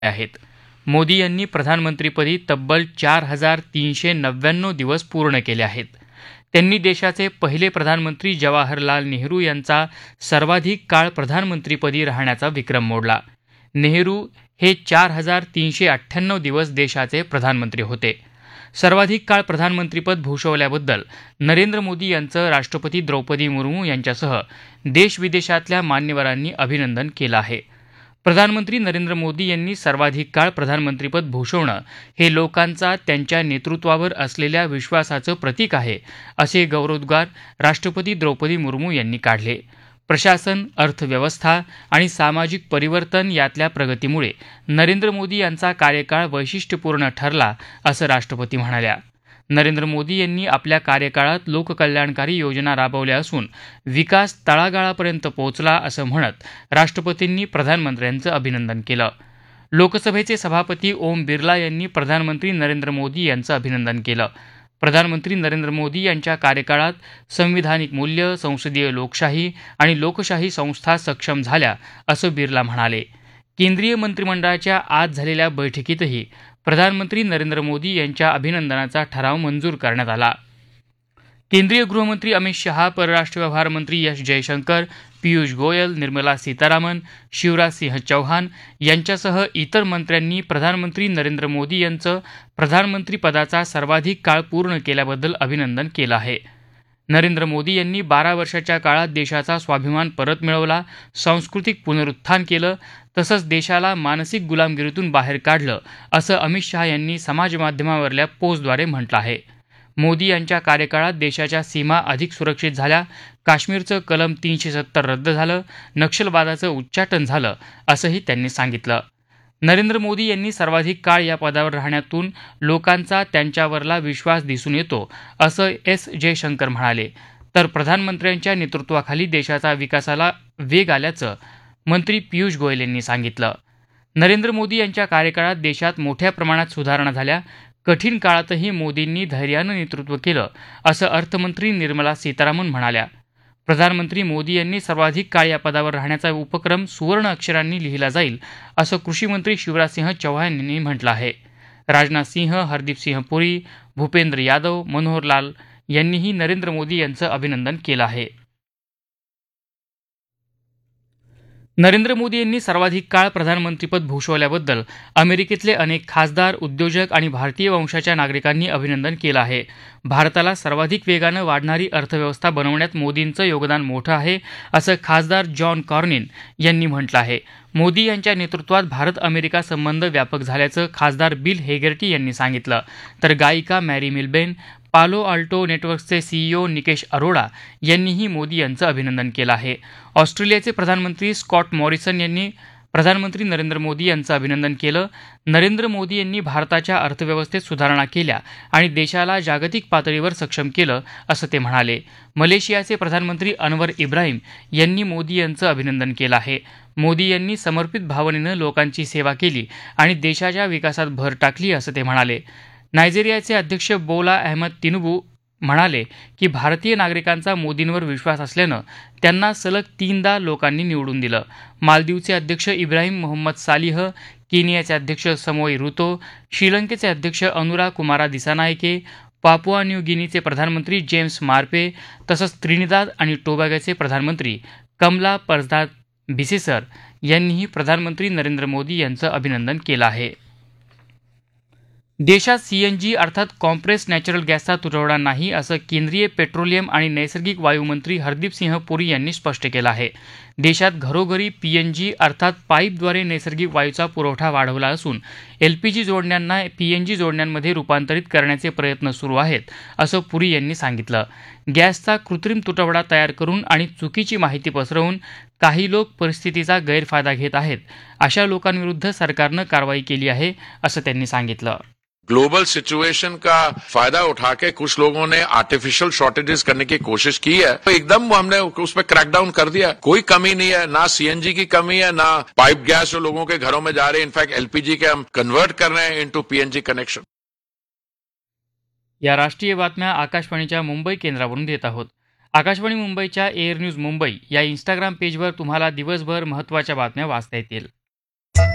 आहेत. मोदी यांनी प्रधानमंत्रीपदी तब्बल 4,399 दिवस पूर्ण केले आहेत. त्यांनी देशाचे पहिले प्रधानमंत्री जवाहरलाल नेहरू यांचा सर्वाधिक काळ प्रधानमंत्रीपदी राहण्याचा विक्रम मोडला. नेहरू हे 4,398 दिवस देशाचे प्रधानमंत्री होते. सर्वाधिक काळ प्रधानमंत्रीपद भूषवल्याबद्दल नरेंद्र मोदी यांचं राष्ट्रपती द्रौपदी मुर्मू यांच्यासह देशविदेशातल्या मान्यवरांनी अभिनंदन केलं आहे. प्रधानमंत्री नरेंद्र मोदी यांनी सर्वाधिक काळ प्रधानमंत्रीपद भूषवणं हे लोकांचा त्यांच्या नेतृत्वावर असलेल्या विश्वासाचं प्रतीक आहे, असे गौरवोद्गार राष्ट्रपती द्रौपदी मुर्मू यांनी काढले. प्रशासन, अर्थव्यवस्था आणि सामाजिक परिवर्तन यातल्या प्रगतीमुळे नरेंद्र मोदी यांचा कार्यकाळ वैशिष्ट्यपूर्ण ठरला, असं राष्ट्रपती म्हणाल्या. नरेंद्र मोदी यांनी आपल्या कार्यकाळात लोककल्याणकारी योजना राबवल्या असून विकास तळागाळापर्यंत पोहोचला, असं म्हणत राष्ट्रपतींनी प्रधानमंत्र्यांचं अभिनंदन केलं. लोकसभेचे सभापती ओम बिर्ला यांनी प्रधानमंत्री नरेंद्र मोदी यांचं अभिनंदन केलं. प्रधानमंत्री नरेंद्र मोदी यांच्या कार्यकाळात संविधानिक मूल्य, संसदीय लोकशाही आणि लोकशाही संस्था सक्षम झाल्या, असं बिर्ला म्हणाले. केंद्रीय मंत्रिमंडळाच्या आज झालेल्या बैठकीतही प्रधानमंत्री नरेंद्र मोदी यांच्या अभिनंदनाचा ठराव मंजूर करण्यात आला. केंद्रीय गृहमंत्री अमित शहा, परराष्ट्र व्यवहार मंत्री एस जयशंकर, पियुष गोयल, निर्मला सीतारामन, शिवराज सिंह चौहान यांच्यासह इतर मंत्र्यांनी प्रधानमंत्री नरेंद्र मोदी यांचं प्रधानमंत्रीपदाचा सर्वाधिक काळ पूर्ण केल्याबद्दल अभिनंदन केलं आहे. नरेंद्र मोदी यांनी 12 वर्षाच्या काळात देशाचा स्वाभिमान परत मिळवला, सांस्कृतिक पुनरुत्थान केलं, तसंच देशाला मानसिक गुलामगिरीतून बाहेर काढलं, असं अमित शहा यांनी समाजमाध्यमावरल्या पोस्टद्वारे म्हटलं आहे. मोदी यांच्या कार्यकाळात देशाच्या सीमा अधिक सुरक्षित झाल्या, काश्मीरचं कलम 370 रद्द झालं, नक्षलवादाचं उच्चाटन झालं, असंही त्यांनी सांगितलं. नरेंद्र मोदी यांनी सर्वाधिक काळ या पदावर राहण्यातून लोकांचा त्यांच्यावरला विश्वास दिसून येतो, असं एस जयशंकर म्हणाले. तर प्रधानमंत्र्यांच्या नेतृत्वाखाली देशाचा विकासाला वेग आल्याचं मंत्री पियुष गोयल यांनी सांगितलं. नरेंद्र मोदी यांच्या कार्यकाळात देशात मोठ्या प्रमाणात सुधारणा झाल्या. कठीण काळातही मोदींनी धैर्यानं नेतृत्व केलं, असं अर्थमंत्री निर्मला सीतारामन म्हणाल्या. प्रधानमंत्री मोदी यांनी सर्वाधिक काळ या पदावर राहण्याचा उपक्रम सुवर्ण अक्षरांनी लिहिला जाईल, असं कृषीमंत्री शिवराजसिंह चौहान यांनी म्हटलं आहे. राजनाथ सिंह, हरदीप सिंह पुरी, भूपेंद्र यादव, मनोहर लाल यांनीही नरेंद्र मोदी यांचं अभिनंदन केलं आहे. नरेंद्र मोदी यांनी सर्वाधिक काळ प्रधानमंत्रीपद भूषवल्याबद्दल अमेरिकेतले अनेक खासदार, उद्योजक आणि भारतीय वंशाच्या नागरिकांनी अभिनंदन केलं आहे. भारताला सर्वाधिक वेगानं वाढणारी अर्थव्यवस्था बनवण्यात मोदींचं योगदान मोठं आहे, असं खासदार जॉन कॉर्निन यांनी म्हटलं आहे. मोदी यांच्या नेतृत्वात भारत-अमेरिका संबंध व्यापक झाल्याचं खासदार बिल हेगर्टी यांनी सांगितलं. तर गायिका मॅरी मिलबेन, पालो आल्टो नेटवर्क्सचे सीईओ निकेश अरोडा यांनीही मोदी यांचं अभिनंदन केलं आहे. ऑस्ट्रेलियाचे प्रधानमंत्री स्कॉट मॉरिसन यांनी प्रधानमंत्री नरेंद्र मोदी यांचं अभिनंदन केलं. नरेंद्र मोदी यांनी भारताच्या अर्थव्यवस्थेत सुधारणा केल्या आणि देशाला जागतिक पातळीवर सक्षम केलं, असं ते म्हणाले. मलेशियाचे प्रधानमंत्री अनवर इब्राहिम यांनी मोदी यांचं अभिनंदन केलं आहे. मोदी यांनी समर्पित भावनेनं लोकांची सेवा केली आणि देशाच्या विकासात भर टाकली, असं ते म्हणाले. नायजेरियाचे अध्यक्ष बोला अहमद तिनुबू म्हणाले की भारतीय नागरिकांचा मोदींवर विश्वास असल्यानं त्यांना सलग 3दा लोकांनी निवडून दिलं. मालदीवचे अध्यक्ष इब्राहिम मोहम्मद सालिह, केनियाचे अध्यक्ष समोई रुतो, श्रीलंकेचे अध्यक्ष अनुरा कुमारा दिसानायके, पापुआ न्यू गिनीचे प्रधानमंत्री जेम्स मार्पे तसंच त्रिनिदाद आणि टोबॅगोचे प्रधानमंत्री कमला परसाद बिसेसर यांनीही प्रधानमंत्री नरेंद्र मोदी यांचं अभिनंदन केलं आहे. देशात सीएनजी अर्थात कॉम्प्रेस नॅचरल गॅसचा तुटवडा नाही, असं केंद्रीय पेट्रोलियम आणि नैसर्गिक वायूमंत्री हरदीप सिंह पुरी यांनी स्पष्ट केलं आहे. देशात घरोघरी पीएनजी अर्थात पाईपद्वारे नैसर्गिक वायूचा पुरवठा वाढवला असून एलपीजी जोडण्यांना पीएनजी जोडण्यांमध्ये रूपांतरित करण्याचे प्रयत्न सुरू आहेत, असं पुरी यांनी सांगितलं. गॅसचा कृत्रिम तुटवडा तयार करून आणि चुकीची माहिती पसरवून काही लोक परिस्थितीचा गैरफायदा घेत आहेत. अशा लोकांविरुद्ध सरकारनं कारवाई केली आहे, असं त्यांनी सांगितलं. ग्लोबल सिचुएशन का फायदा उठा के कुछ लोगों ने आर्टिफिशियल शॉर्टेजेस करने की कोशिश की है, तो एकदम हमने उस पर क्रैकडाउन कर दिया. कोई कमी नहीं है, ना सीएनजी की कमी है, ना पाइप गैस जो लोगों के घरों में जा रहे हैं. इनफैक्ट एलपीजी के हम कन्वर्ट कर रहे हैं इनटू पीएनजी कनेक्शन. या राष्ट्रीय बातम्या आकाशवाणीच्या मुंबई केंद्रावरून देत आहोत. आकाशवाणी मुंबईच्या एअर न्यूज मुंबई या इंस्टाग्राम पेजवर तुम्हाला दिवसभर महत्त्वाच्या बातम्या वाचता येतील.